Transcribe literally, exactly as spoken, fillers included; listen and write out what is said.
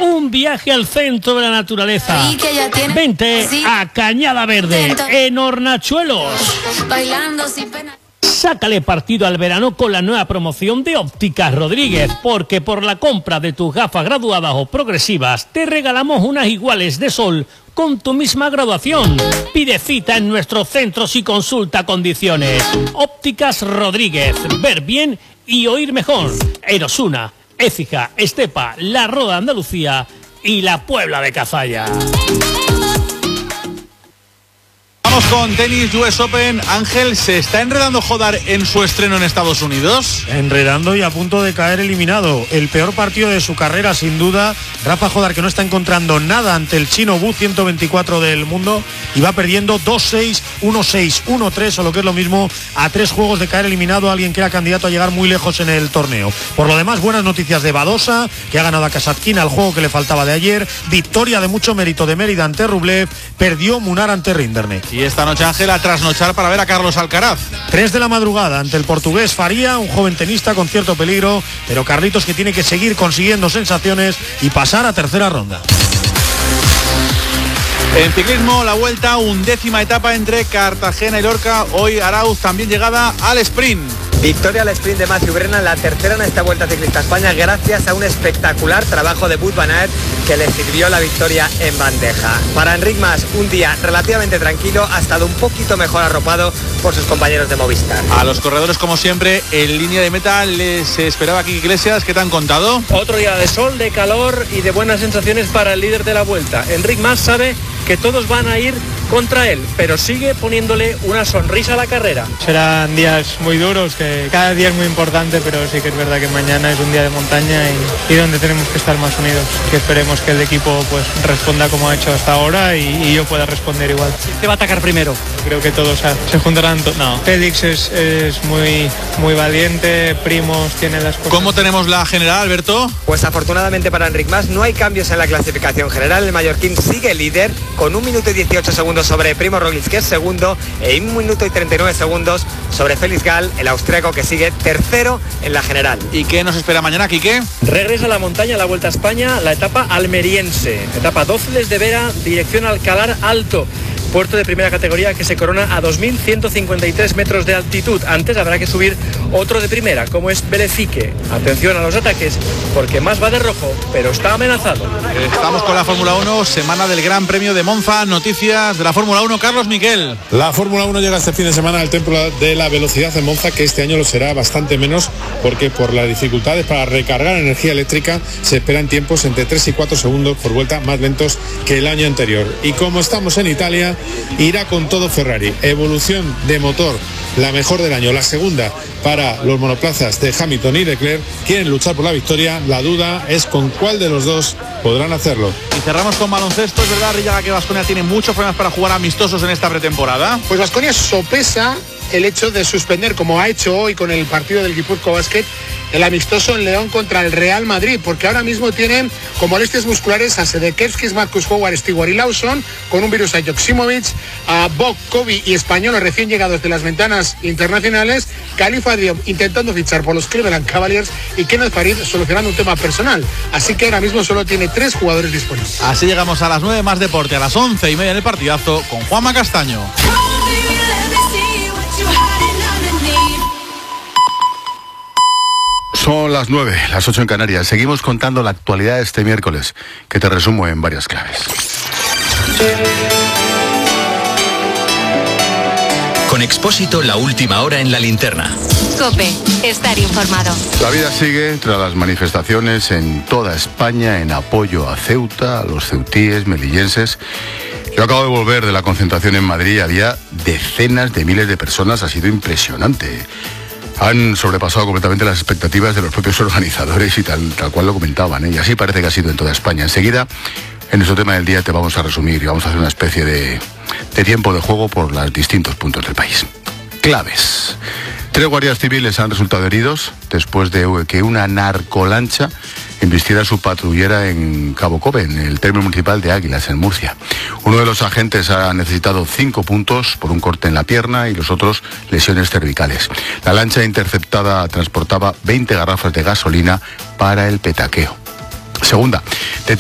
Un viaje al centro de la naturaleza. Vente a Cañada Verde, en Hornachuelos. Bailando sin pena. Sácale partido al verano con la nueva promoción de Ópticas Rodríguez, porque por la compra de tus gafas graduadas o progresivas te regalamos unas iguales de sol con tu misma graduación. Pide cita en nuestros centros y consulta condiciones. Ópticas Rodríguez, ver bien y oír mejor. En Osuna, Écija, Estepa, La Roda de Andalucía y la Puebla de Cazalla. Vamos con tenis U S Open. Ángel, ¿se está enredando Jodar en su estreno en Estados Unidos? Enredando y a punto de caer eliminado. El peor partido de su carrera, sin duda. Rafa Jodar, que no está encontrando nada ante el chino Bu ciento veinticuatro del mundo, y va perdiendo dos seis, uno seis, uno tres, o lo que es lo mismo, a tres juegos de caer eliminado a alguien que era candidato a llegar muy lejos en el torneo. Por lo demás, buenas noticias de Badosa, que ha ganado a Kasatkina, el juego que le faltaba de ayer. Victoria de mucho mérito de Mérida ante Rublev. Perdió Munar ante Rinderknech. Y esta noche, Ángel, a trasnochar para ver a Carlos Alcaraz. Tres de la madrugada ante el portugués Faria, un joven tenista con cierto peligro, pero Carlitos que tiene que seguir consiguiendo sensaciones y pasar a tercera ronda. En ciclismo, la Vuelta, undécima etapa entre Cartagena y Lorca. Hoy Arauz también llegada al sprint. Victoria al sprint de Matthew Brennan, la tercera en esta Vuelta Ciclista a España, gracias a un espectacular trabajo de Wout van Aert que le sirvió la victoria en bandeja. Para Enric Mas, un día relativamente tranquilo, ha estado un poquito mejor arropado por sus compañeros de Movistar. A los corredores, como siempre, en línea de meta les esperaba aquí Iglesias. ¿Qué te han contado? Otro día de sol, de calor y de buenas sensaciones para el líder de la Vuelta. Enric Mas sabe que todos van a ir contra él, pero sigue poniéndole una sonrisa a la carrera. Serán días muy duros, que cada día es muy importante, pero sí que es verdad que mañana es un día de montaña y, y donde tenemos que estar más unidos. Que esperemos que el equipo pues responda como ha hecho hasta ahora y, y yo pueda responder igual. ¿Te va a atacar primero? Creo que todos se juntarán. To- no, Félix es, es muy, muy valiente, Primos tiene las cosas. ¿Cómo tenemos la general, Alberto? Pues afortunadamente para Enric Mas no hay cambios en la clasificación general. El mallorquín sigue líder con un minuto y dieciocho segundos sobre Primo Roglic, que es segundo, e un minuto y treinta y nueve segundos sobre Félix Gall, el austríaco, que sigue tercero en la general. ¿Y qué nos espera mañana, Quique? Regresa a la montaña, la Vuelta a España, la etapa almeriense. Etapa doce desde Vera, dirección Alcalar Alto. Puerto de primera categoría que se corona a dos mil ciento cincuenta y tres metros de altitud. Antes habrá que subir otro de primera, como es Belezique. Atención a los ataques, porque Mas va de rojo, pero está amenazado. Estamos con la Fórmula uno, semana del Gran Premio de Monza. Noticias de la Fórmula uno, Carlos Miquel. La Fórmula uno llega este fin de semana al templo de la velocidad en Monza, que este año lo será bastante menos, porque por las dificultades para recargar energía eléctrica se esperan tiempos entre tres y cuatro segundos por vuelta más lentos que el año anterior. Y como estamos en Italia, irá con todo Ferrari. Evolución de motor, la mejor del año, la segunda para los monoplazas de Hamilton y Leclerc. Quieren luchar por la victoria, la duda es con cuál de los dos podrán hacerlo. Y cerramos con baloncesto. Es verdad, Rillaga, que Baskonia tiene muchos problemas para jugar amistosos en esta pretemporada. Pues Baskonia sopesa el hecho de suspender, como ha hecho hoy con el partido del Guipúzcoa Basket, el amistoso en León contra el Real Madrid, porque ahora mismo tienen con molestias musculares a Sedekevskis, Marcus Howard, Stewart y Lawson, con un virus a Joksimovic, a Bok, Kobe y españoles recién llegados de las ventanas internacionales, Khalifa Diop intentando fichar por los Cleveland Cavaliers y Kenneth Farid solucionando un tema personal. Así que ahora mismo solo tiene tres jugadores disponibles. Así llegamos a las nueve, más deporte, a las once y media en el partidazo con Juanma Castaño. Son las nueve, las ocho en Canarias. Seguimos contando la actualidad de este miércoles, que te resumo en varias claves. Con Expósito, la última hora en la linterna. COPE, estar informado. La vida sigue tras las manifestaciones en toda España en apoyo a Ceuta, a los ceutíes, melillenses. Yo acabo de volver de la concentración en Madrid y había decenas de miles de personas. Ha sido impresionante. Han sobrepasado completamente las expectativas de los propios organizadores y tal, tal cual lo comentaban, ¿eh? Y así parece que ha sido en toda España. Enseguida, en nuestro tema del día, te vamos a resumir y vamos a hacer una especie de, de tiempo de juego por los distintos puntos del país. Claves. Tres guardias civiles han resultado heridos después de que una narcolancha embistiera su patrullera en Cabo Cobe, en el término municipal de Águilas, en Murcia. Uno de los agentes ha necesitado cinco puntos por un corte en la pierna y los otros lesiones cervicales. La lancha interceptada transportaba veinte garrafas de gasolina para el petaqueo. Segunda,